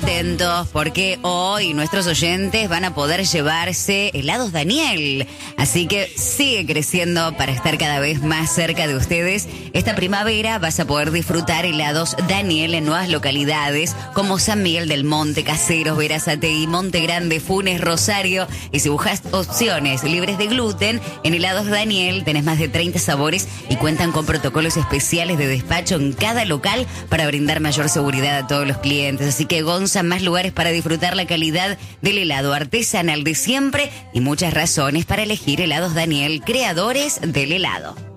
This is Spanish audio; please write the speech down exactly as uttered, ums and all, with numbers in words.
atentos porque hoy nuestros oyentes van a poder llevarse helados Daniel. Así que sigue creciendo para estar cada vez más cerca de ustedes. Esta primavera vas a poder disfrutar helados Daniel en nuevas localidades como San Miguel del Monte, Caseros, Verazategui, Monte Grande, Funes, Rosario. Y si buscas opciones libres de gluten, en helados Daniel tenés más de treinta sabores y cuentan con protocolos especiales de despacho en cada local para brindar mayor seguridad a todos los clientes. Así que Gonza, más lugares para disfrutar la calidad del helado artesanal de siempre y muchas razones para elegir helados Daniel, creadores del helado.